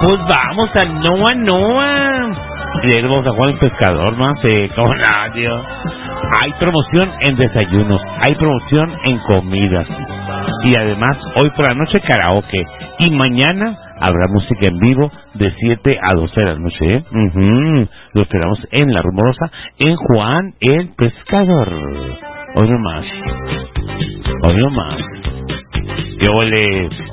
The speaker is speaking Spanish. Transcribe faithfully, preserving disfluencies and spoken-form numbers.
Pues vamos a Noa Noa. Y ahí vamos a jugar el pescador, ¿no? Sí, como radio. Hay promoción en desayunos, hay promoción en comidas. Y además, hoy por la noche karaoke. Y mañana habrá música en vivo de siete a doce de la noche, ¿eh? Uh-huh. Lo esperamos en La Rumorosa, en Juan el Pescador. Hoy no más. Hoy no más. ¡Qué ole!